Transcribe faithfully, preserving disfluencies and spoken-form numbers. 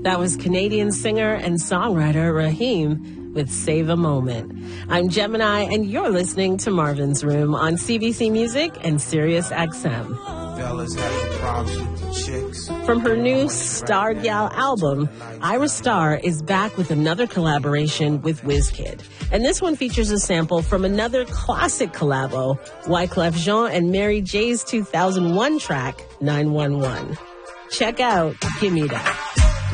That was Canadian singer and songwriter Raheem with Save a Moment. I'm Gemini, and you're listening to Marvin's Room on C B C Music and Sirius X M. From her new Star Gal album, Ira Star is back with another collaboration with WizKid. And this one features a sample from another classic collabo, Wyclef Jean and Mary J's two thousand one track, nine one one. Check out Gimme That.